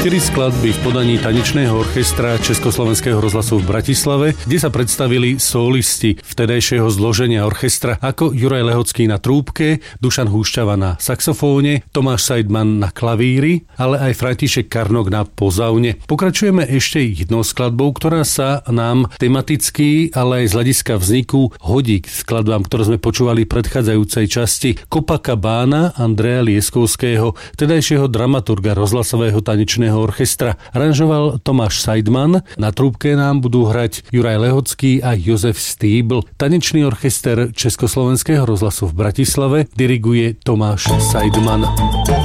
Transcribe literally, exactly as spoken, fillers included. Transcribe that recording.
štyri skladby v podaní tanečného orchestra Československého rozhlasu v Bratislave, kde sa predstavili solisti vtedajšieho zloženia orchestra ako Juraj Lehocký na trúbke, Dušan Húšťava na saxofóne, Tomáš Seidman na klavíri, ale aj František Karnok na pozaune. Pokračujeme ešte jednou skladbou, ktorá sa nám tematicky, ale aj z hľadiska vzniku hodí k skladbám, ktoré sme počúvali v predchádzajúcej časti. Copacabana Andreja Lieskovského, vtedajšieho dramaturga rozhlasového tanečného orchestra. Aranžoval Tomáš Seidman, na trúbke nám budú hrať Juraj Lehocký a Jozef Stýbl. Tanečný orchester Československého rozhlasu v Bratislave diriguje Tomáš Seidman.